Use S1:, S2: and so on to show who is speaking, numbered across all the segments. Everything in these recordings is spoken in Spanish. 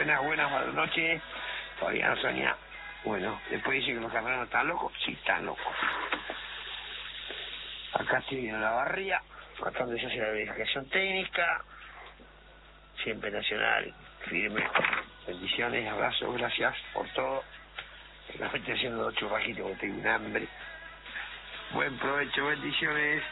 S1: buenas noches. Todavía no Sonia. Bueno, después dice que los camaradas están locos. Sí, están locos. Acá estoy viendo la barría, acá donde se hace la verificación técnica. Siempre Nacional, firme. Bendiciones, abrazos, gracias por todo. Me estoy haciendo 8 churrajitos porque tengo un hambre. Buen provecho, bendiciones.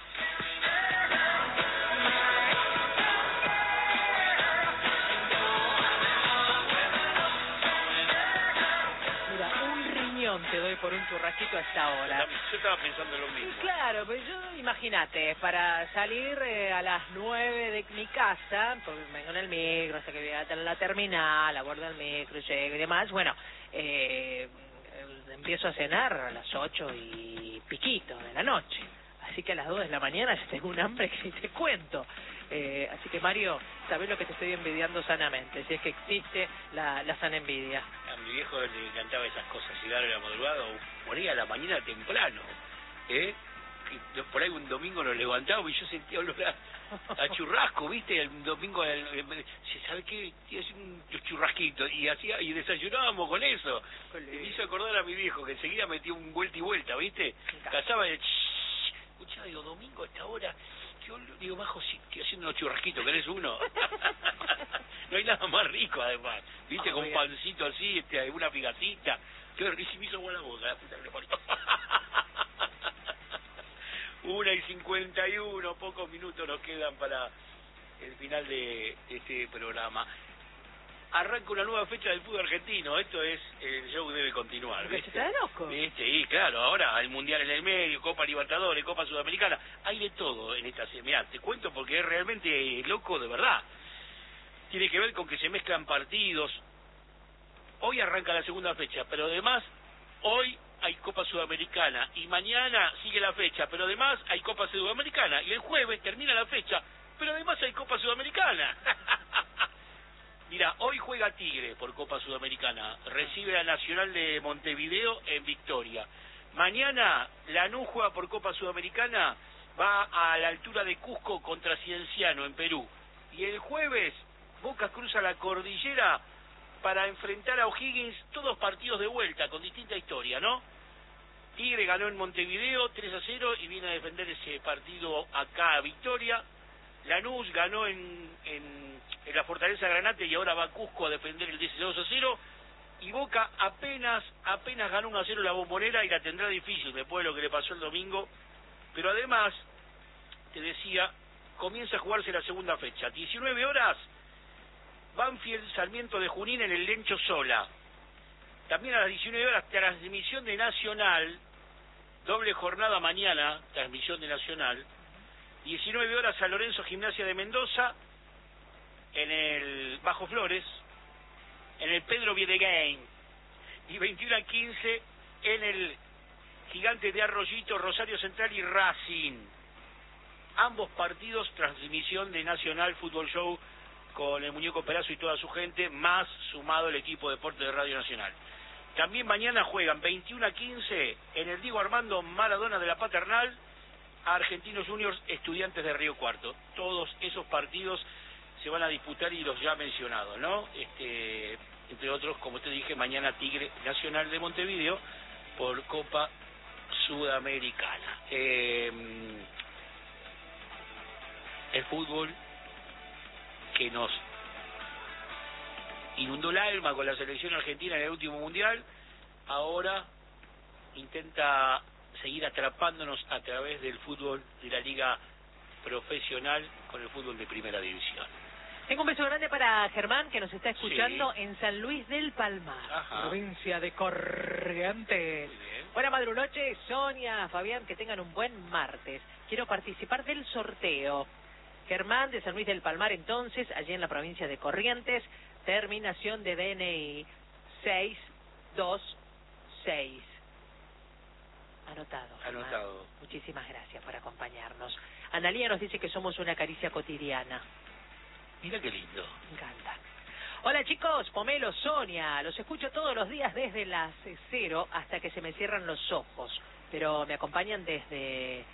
S2: Te doy por un churrasquito a esta hora.
S3: Yo estaba pensando lo mismo.
S2: Claro, pues yo, imagínate, para salir a las 9 de mi casa, porque vengo en el micro, hasta que voy a la terminal, abordo el micro, llego y demás, bueno, empiezo a cenar a las 8 y piquito de la noche. Así que a las 2 de la mañana ya tengo un hambre que ni te cuento. Así que, Mario, sabés lo que te estoy envidiando sanamente, si es que existe la sana envidia.
S3: A mi viejo le encantaba esas cosas, llegar a la madrugada o morir a la mañana temprano. Que por ahí un domingo nos levantábamos y yo sentía olor a churrasco, ¿viste? El domingo, ¿sabes qué? Hacía un churrasquito y desayunábamos con eso. Me hizo acordar a mi viejo que enseguida metía un vuelta y vuelta, ¿viste? Cazaba el... Escuchaba, digo, domingo a esta hora... Digo, bajo, sí, estoy haciendo unos churrasquitos, ¿querés uno? No hay nada más rico, además. ¿Viste? Con pancito así, una figacita. Qué rico, me hizo buena boca, la puta que le parió. 1:51, pocos minutos nos quedan para el final de este programa. Arranca una nueva fecha del fútbol argentino. Esto es, el show debe continuar, ¿viste?
S2: ¿Está loco?
S3: Sí, claro, ahora hay Mundial en el medio, Copa Libertadores, Copa Sudamericana, hay de todo en esta serie. Mirá, te cuento porque es realmente loco de verdad. Tiene que ver con que se mezclan partidos. Hoy arranca la segunda fecha, pero además, hoy hay Copa Sudamericana, y mañana sigue la fecha, pero además hay Copa Sudamericana, y el jueves termina la fecha, pero además hay Copa Sudamericana. Mira, hoy juega Tigre por Copa Sudamericana, recibe a Nacional de Montevideo en Victoria. Mañana Lanús juega por Copa Sudamericana, va a la altura de Cusco contra Cienciano en Perú. Y el jueves Boca cruza la cordillera para enfrentar a O'Higgins, todos partidos de vuelta con distinta historia, ¿no? Tigre ganó en Montevideo 3-0 y viene a defender ese partido acá a Victoria. Lanús ganó en la Fortaleza Granate y ahora va a Cusco a defender el 2-0. Y Boca apenas ganó 1-0 la Bombonera y la tendrá difícil después de lo que le pasó el domingo. Pero además, te decía, comienza a jugarse la segunda fecha. 19 horas, Banfield Sarmiento de Junín en el Lencho Sola. También a las 19 horas, transmisión de Nacional, doble jornada mañana, transmisión de Nacional. 19 horas San Lorenzo Gimnasia de Mendoza, en el Bajo Flores, en el Pedro Viedegain, y 21:15 en el Gigante de Arroyito, Rosario Central y Racing. Ambos partidos, transmisión de Nacional Fútbol Show con el Muñeco Perazo y toda su gente, más sumado el equipo de deporte de Radio Nacional. También mañana juegan 21:15 en el Diego Armando Maradona de la Paternal, a Argentinos Juniors, Estudiantes de Río Cuarto. Todos esos partidos se van a disputar y los ya mencionados, ¿no? Entre otros, como te dije, mañana Tigre Nacional de Montevideo por Copa Sudamericana. El fútbol que nos inundó el alma con la selección argentina en el último mundial, ahora intenta seguir atrapándonos a través del fútbol de la liga profesional con el fútbol de primera división.
S2: Tengo un beso grande para Germán, que nos está escuchando en San Luis del Palmar, provincia de Corrientes. Buena madrunoche, Sonia, Fabián, que tengan un buen martes. Quiero participar del sorteo. Germán de San Luis del Palmar, entonces, allí en la provincia de Corrientes, terminación de DNI 626. Anotado. Muchísimas gracias por acompañarnos. Analía nos dice que somos una caricia cotidiana.
S3: Mira qué lindo.
S2: Me encanta. Hola chicos, Pomelo, Sonia, los escucho todos los días desde las 0 hasta que se me cierran los ojos, pero me acompañan desde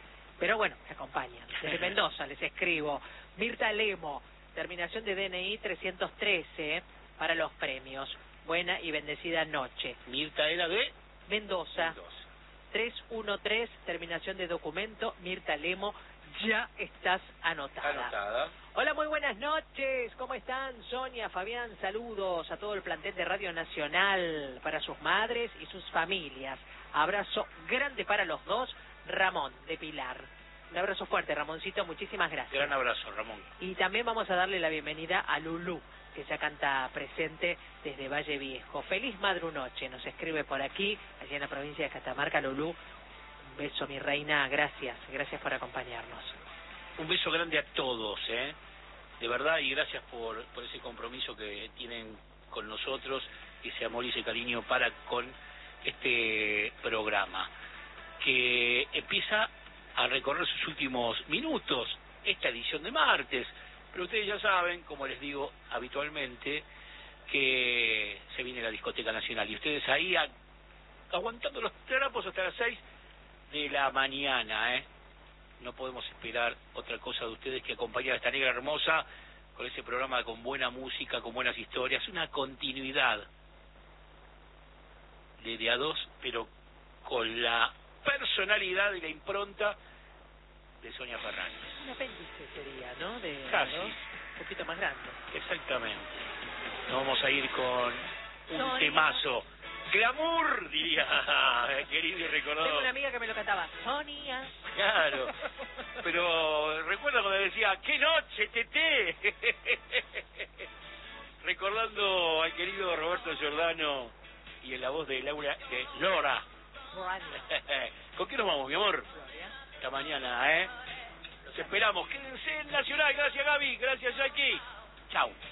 S2: Mendoza, les escribo. Mirta Lemo, terminación de DNI 313, para los premios. Buena y bendecida noche.
S3: Mirta era de
S2: Mendoza. 313, terminación de documento. Mirta Lemo, ya estás anotada. Hola, muy buenas noches. ¿Cómo están? Sonia, Fabián, saludos a todo el plantel de Radio Nacional, para sus madres y sus familias. Abrazo grande para los dos. Ramón, de Pilar. Un abrazo fuerte, Ramoncito, muchísimas gracias.
S3: Gran abrazo, Ramón.
S2: Y también vamos a darle la bienvenida a Lulú, que ya canta presente desde Valle Viejo. Feliz madrunoche, nos escribe por aquí, allá en la provincia de Catamarca, Lulú. Un beso, mi reina, gracias por acompañarnos.
S3: Un beso grande a todos, de verdad, y gracias por ese compromiso que tienen con nosotros, ese amor y ese cariño para con este programa, que empieza a recorrer sus últimos minutos, esta edición de martes, pero ustedes ya saben, como les digo habitualmente, que se viene la Discoteca Nacional, y ustedes ahí aguantando los trapos hasta las 6 de la mañana, No podemos esperar otra cosa de ustedes que acompañar a esta negra hermosa con ese programa con buena música, con buenas historias, una continuidad de a dos, pero con la personalidad y la impronta de Sonia Fernández.
S2: Un apéndice sería, ¿no?
S3: Casi.
S2: Un poquito más grande.
S3: Exactamente. Nos vamos a ir con un
S2: Sonia.
S3: temazo. Glamour, diría, querido y recordado.
S2: Tengo una amiga que me lo cantaba. Sonia.
S3: Claro. Pero recuerdo cuando decía, ¡qué noche, Teté! Recordando al querido Roberto Giordano y en la voz de Lora. ¿Con qué nos vamos, mi amor? Esta mañana, Los esperamos. Quédense en Nacional. Gracias, Gaby. Gracias, Jackie. Chau.